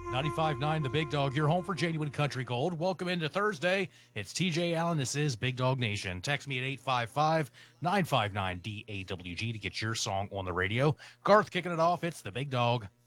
95.9 The Big Dog, your home for genuine country gold. Welcome into Thursday. It's TJ Allen. This is Big Dog Nation. Text me at 855-959-DAWG to get your song on the radio. Garth kicking it off. It's the Big Dog